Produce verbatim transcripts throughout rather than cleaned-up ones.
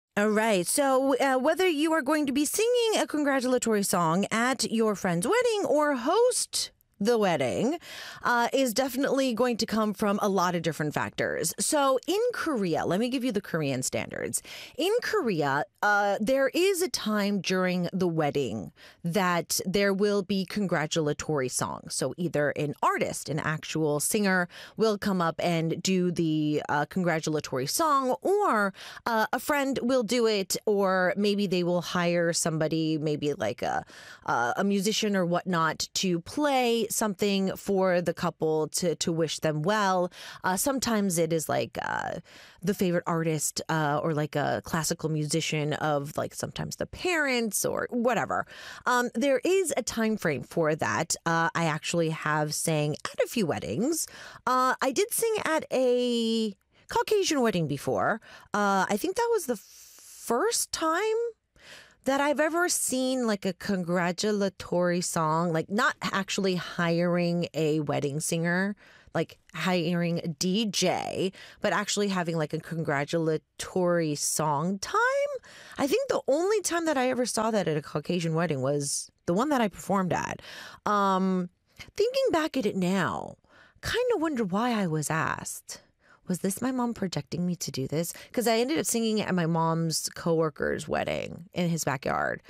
All right. So, uh, whether you are going to be singing a congratulatory song at your friend's wedding or host the wedding uh, is definitely going to come from a lot of different factors. So in Korea, let me give you the Korean standards. In Korea, uh, there is a time during the wedding that there will be congratulatory songs. So either an artist, an actual singer, will come up and do the uh, congratulatory song, or uh, a friend will do it, or maybe they will hire somebody, maybe like a, uh, a musician or whatnot, to play something for the couple to to wish them well. Uh, sometimes it is like uh, the favorite artist uh, or like a classical musician of like sometimes the parents or whatever. Um, there is a time frame for that. Uh, I actually have sang at a few weddings. Uh, I did sing at a Caucasian wedding before. Uh, I think that was the first time that I've ever seen like a congratulatory song, like not actually hiring a wedding singer, like hiring a D J, but actually having like a congratulatory song time. I think the only time that I ever saw that at a Caucasian wedding was the one that I performed at. Um, thinking back at it now, kind of wonder why I was asked. Was this my mom projecting me to do this? Because I ended up singing at my mom's coworker's wedding in his backyard.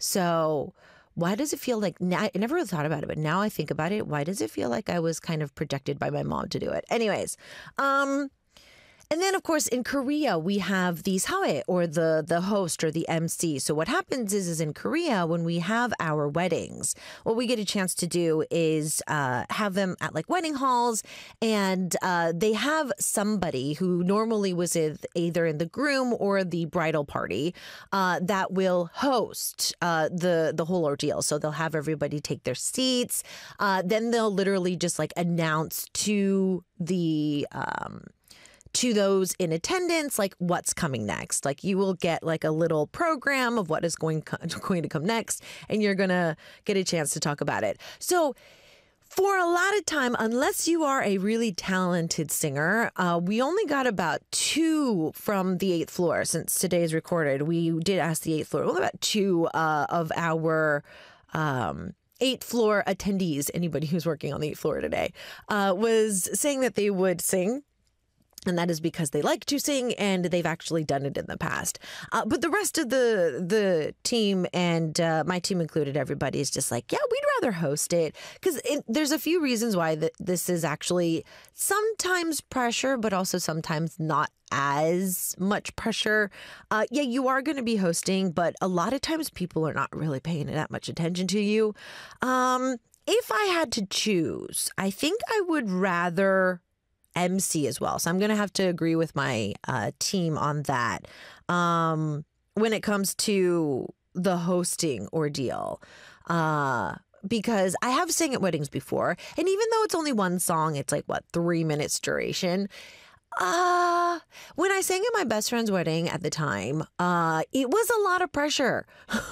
So why does it feel like, now, I never really thought about it, but now I think about it, why does it feel like I was kind of projected by my mom to do it? Anyways, um... And then, of course, in Korea, we have the sahae, or the, the host or the M C. So what happens is, is in Korea, when we have our weddings, what we get a chance to do is uh, have them at like wedding halls, and uh, they have somebody who normally was with either in the groom or the bridal party uh, that will host uh, the, the whole ordeal. So they'll have everybody take their seats. Uh, then they'll literally just like announce to the... Um, to those in attendance, like what's coming next. Like you will get like a little program of what is going, going to come next, and you're going to get a chance to talk about it. So for a lot of time, unless you are a really talented singer, uh, we only got about two from the eighth floor since today is recorded. We did ask the eighth floor, only about two uh, of our... Um, eighth floor attendees, anybody who's working on the eighth floor today, uh, was saying that they would sing. And that is because they like to sing and they've actually done it in the past. Uh, but the rest of the the team, and uh, my team included, everybody is just like, yeah, we'd rather host it. Because there's a few reasons why th- this is actually sometimes pressure, but also sometimes not as much pressure. Uh, yeah, you are going to be hosting, but a lot of times people are not really paying that much attention to you. Um, if I had to choose, I think I would rather M C as well. So I'm going to have to agree with my uh, team on that. Um, when it comes to the hosting ordeal, uh, because I have sang at weddings before, and even though it's only one song, it's like, what, three minutes duration. Uh, when I sang at my best friend's wedding at the time, uh, it was a lot of pressure.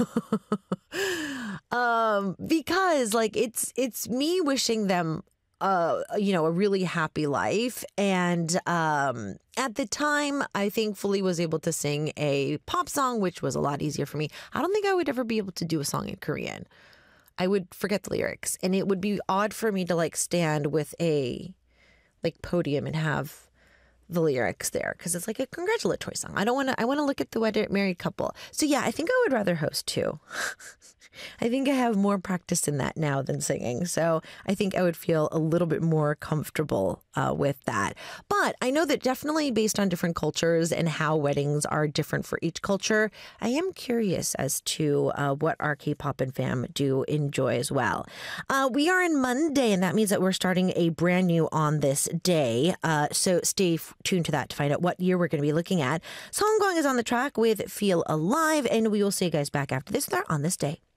um, because like it's, it's me wishing them Uh, you know, a really happy life. And um, at the time, I thankfully was able to sing a pop song, which was a lot easier for me. I don't think I would ever be able to do a song in Korean. I would forget the lyrics, and it would be odd for me to like stand with a like podium and have the lyrics there, because it's like a congratulatory song. I don't want to, I want to look at the wedded married couple. So yeah, I think I would rather host too. I think I have more practice in that now than singing. So I think I would feel a little bit more comfortable uh, with that. But I know that definitely based on different cultures and how weddings are different for each culture, I am curious as to uh, what our K-pop and fam do enjoy as well. Uh, we are in Monday, and that means that we're starting a brand new On This Day. Uh, so stay f- tuned to that to find out what year we're going to be looking at. Song Gong is on the track with Feel Alive, and we will see you guys back after this there On This Day.